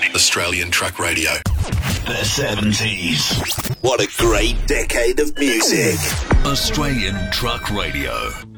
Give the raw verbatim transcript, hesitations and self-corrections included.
Australian Truck Radio. The seventies. What a great decade of music. Australian Truck Radio.